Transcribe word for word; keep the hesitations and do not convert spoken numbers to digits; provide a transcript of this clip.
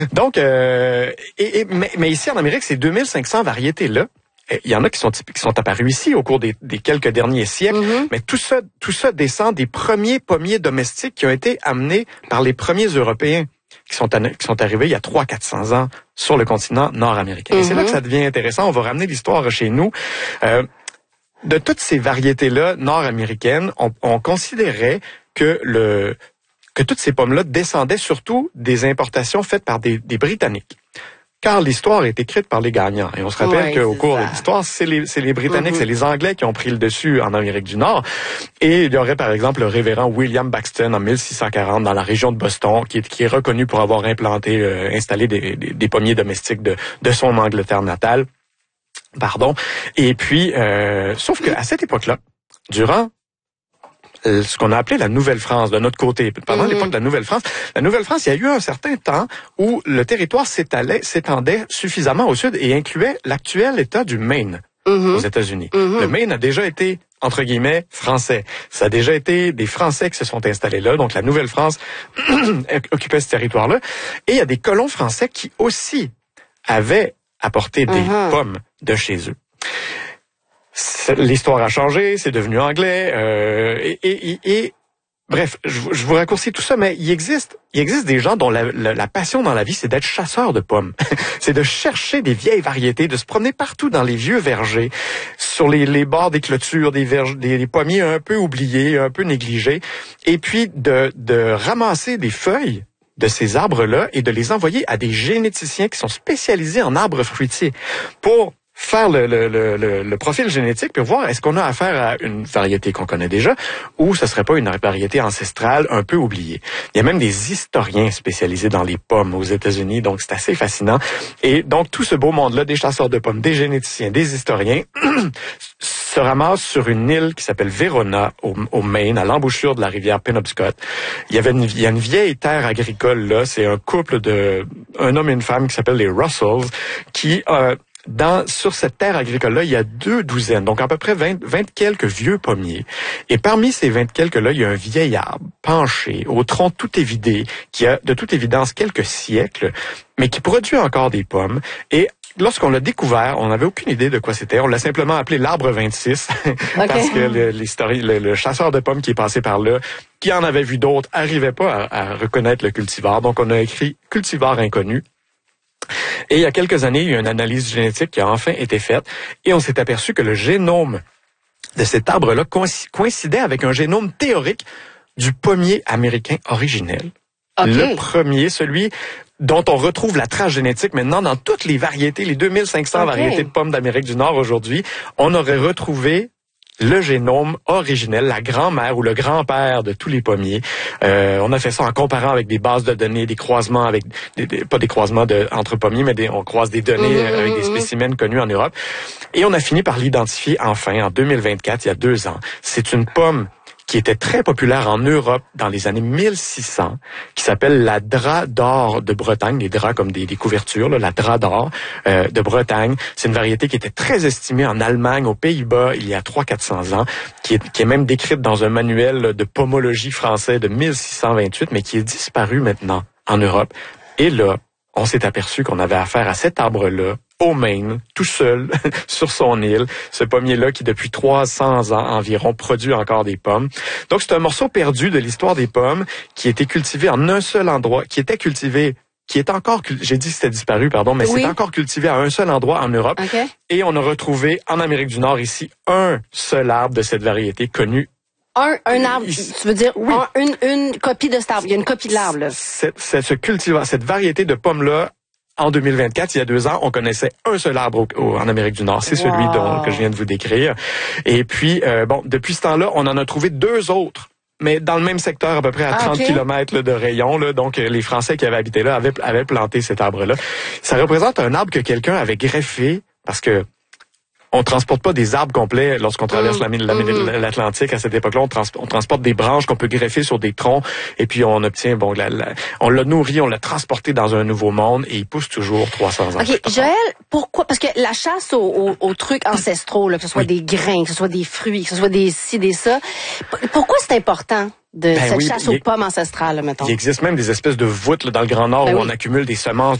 Donc, euh, et, et, mais, mais ici en Amérique, ces deux mille cinq cents variétés-là, il y en a qui sont qui sont apparus ici au cours des, des quelques derniers siècles, mm-hmm. mais tout ça, tout ça descend des premiers pommiers domestiques qui ont été amenés par les premiers Européens qui sont, qui sont arrivés il y a trois cents à quatre cents ans sur le continent nord-américain. Mm-hmm. Et c'est là que ça devient intéressant. On va ramener l'histoire chez nous. Euh, de toutes ces variétés-là nord-américaines, on, on considérait que le que toutes ces pommes-là descendaient surtout des importations faites par des, des Britanniques. Car l'histoire est écrite par les gagnants. Et on se rappelle ouais, qu'au cours ça. de l'histoire, c'est les, c'est les Britanniques, mm-hmm. c'est les Anglais qui ont pris le dessus en Amérique du Nord. Et il y aurait par exemple le révérend William Buxton en mille six cent quarante dans la région de Boston, qui est, qui est reconnu pour avoir implanté, euh, installé des, des, des pommiers domestiques de, de son Angleterre natale. Pardon. Et puis, euh, sauf qu'à cette époque-là, durant ce qu'on a appelé la Nouvelle-France, de notre côté. Pendant mmh. l'époque de la Nouvelle-France, la Nouvelle-France, il y a eu un certain temps où le territoire s'étalait, s'étendait suffisamment au sud et incluait l'actuel État du Maine mmh. aux États-Unis. Mmh. Le Maine a déjà été, entre guillemets, français. Ça a déjà été des Français qui se sont installés là, donc la Nouvelle-France occupait ce territoire-là. Et il y a des colons français qui aussi avaient apporté des mmh. pommes de chez eux. L'histoire a changé, c'est devenu anglais, euh, et, et, et, et bref, je, je vous raccourcis tout ça, mais il existe, il existe des gens dont la, la, la passion dans la vie, c'est d'être chasseur de pommes, c'est de chercher des vieilles variétés, de se promener partout dans les vieux vergers, sur les, les bords des clôtures, des, verges, des, des pommiers un peu oubliés, un peu négligés, et puis de, de ramasser des feuilles de ces arbres-là et de les envoyer à des généticiens qui sont spécialisés en arbres fruitiers pour faire le, le, le, le profil génétique puis voir est-ce qu'on a affaire à une variété qu'on connaît déjà ou ce serait pas une variété ancestrale un peu oubliée. Il y a même des historiens spécialisés dans les pommes aux États-Unis, donc c'est assez fascinant. Et donc tout ce beau monde-là, des chasseurs de pommes, des généticiens, des historiens, se ramassent sur une île qui s'appelle Verona au, au Maine, à l'embouchure de la rivière Penobscot. Il y avait une, il y a une vieille terre agricole là, c'est un couple de un homme et une femme qui s'appellent les Russells qui euh, Dans, sur cette terre agricole-là, il y a deux douzaines, donc à peu près vingt, vingt quelques vieux pommiers. Et parmi ces vingt quelques-là, il y a un vieil arbre penché, au tronc tout évidé, qui a de toute évidence quelques siècles, mais qui produit encore des pommes. Et lorsqu'on l'a découvert, on n'avait aucune idée de quoi c'était. On l'a simplement appelé l'arbre vingt-six, okay. parce que le, le, le chasseur de pommes qui est passé par là, qui en avait vu d'autres, n'arrivait pas à, à reconnaître le cultivar. Donc on a écrit « cultivar inconnu ». Et il y a quelques années, il y a une analyse génétique qui a enfin été faite et on s'est aperçu que le génome de cet arbre-là coïncidait avec un génome théorique du pommier américain originel. Okay. Le premier, celui dont on retrouve la trace génétique maintenant dans toutes les variétés, les deux mille cinq cents okay. variétés de pommes d'Amérique du Nord aujourd'hui, on aurait retrouvé le génome originel, la grand-mère ou le grand-père de tous les pommiers. Euh, on a fait ça en comparant avec des bases de données, des croisements avec, des, des, pas des croisements de, entre pommiers, mais des, on croise des données mmh, avec des spécimens connus en Europe. Et on a fini par l'identifier enfin en deux mille vingt-quatre, il y a deux ans. C'est une pomme qui était très populaire en Europe dans les années mille six cents, qui s'appelle la drap d'or de Bretagne, les draps comme des, des couvertures, là, la drap d'or euh, de Bretagne. C'est une variété qui était très estimée en Allemagne, aux Pays-Bas, il y a trois cents à quatre cents ans, qui est, qui est même décrite dans un manuel de pomologie français de mille six cent vingt-huit, mais qui est disparu maintenant en Europe. Et là, on s'est aperçu qu'on avait affaire à cet arbre-là, au Maine, tout seul, sur son île, ce pommier-là qui, depuis trois cents ans environ, produit encore des pommes. Donc, c'est un morceau perdu de l'histoire des pommes qui était cultivé en un seul endroit, qui était cultivé, qui est encore, j'ai dit que c'était disparu, pardon, mais oui. c'est encore cultivé à un seul endroit en Europe. Okay. Et on a retrouvé en Amérique du Nord ici un seul arbre de cette variété connu. Un, un arbre, tu veux dire oui. un, une, une copie de cet arbre. Il y a une copie de l'arbre, là. Cette, cette, ce cultivar, cette variété de pommes-là, en deux mille vingt-quatre, il y a deux ans, on connaissait un seul arbre au, au, en Amérique du Nord. C'est wow. celui dont, que je viens de vous décrire. Et puis, euh, bon, depuis ce temps-là, on en a trouvé deux autres, mais dans le même secteur, à peu près à ah, trente okay. kilomètres là, de rayon. Là, donc, les Français qui avaient habité là avaient, avaient planté cet arbre-là. Ça représente un arbre que quelqu'un avait greffé, parce que on transporte pas des arbres complets lorsqu'on traverse mmh. la, la, mmh. l'Atlantique à cette époque-là. On, trans, on transporte des branches qu'on peut greffer sur des troncs et puis on obtient, bon, la, la, on l'a nourri, on l'a transporté dans un nouveau monde et il pousse toujours trois cents ans. OK, Joël, pourquoi? Parce que la chasse aux, aux, aux trucs ancestraux, là, que ce soit oui. des grains, que ce soit des fruits, que ce soit des ci, des ça, pourquoi c'est important? De ben cette oui, chasse aux pommes ancestrales, là, mettons. Il existe même des espèces de voûtes là, dans le Grand Nord ben où oui. on accumule des semences